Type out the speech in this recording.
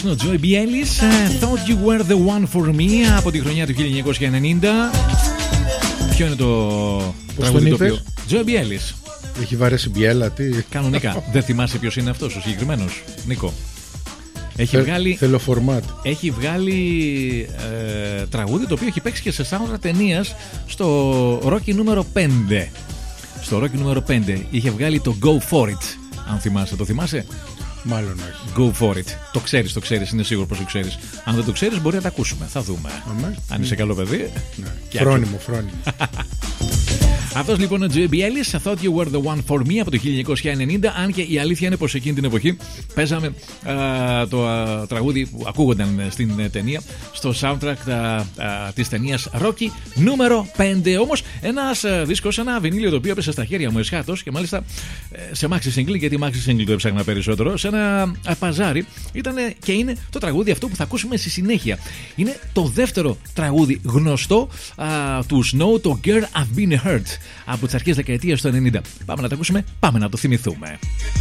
Ο Joy Bielis, Thought You Were The One For Me, από τη χρονιά του 1990. Ποιο είναι το τραγούδι το οποίο... Joy Bielis. Έχει βαρέσει μπιέλα, τι. Κανονικά. Δεν θυμάσαι ποιος είναι αυτός ο συγκεκριμένος, Νίκο? Θέλω φορμάτ. Έχει βγάλει τραγούδι το οποίο έχει παίξει και σε soundtrack ταινίας στο Rocky νούμερο 5. Στο Rocky νούμερο 5 είχε βγάλει το Go For It. Αν θυμάσαι, το θυμάσαι? Μάλλον όχι. Go For It. Το ξέρεις, είναι σίγουρο πως το ξέρεις. Αν δεν το ξέρεις, μπορεί να τα ακούσουμε. Θα δούμε. Αν είσαι καλό παιδί. Ναι. Φρόνιμο. Αυτός λοιπόν ο Joy Bielis, I Thought You Were The One For Me, από το 1990. Αν και η αλήθεια είναι πως εκείνη την εποχή παίζαμε το τραγούδι που ακούγονταν στην ταινία, στο soundtrack της ταινίας Rocky νούμερο 5. Όμως ένας δίσκος, ένα βινίλιο το οποίο έπεσε στα χέρια μου εσχάτως, και μάλιστα σε maxi single, γιατί maxi single το έψαχνα περισσότερο, σε ένα παζάρι, ήταν και είναι το τραγούδι αυτό που θα ακούσουμε στη συνέχεια. Είναι το δεύτερο τραγούδι γνωστό του Snow, το Girl I've Been Hurt, από τις αρχές δεκαετίας του 90. Πάμε να το ακούσουμε, πάμε να το θυμηθούμε.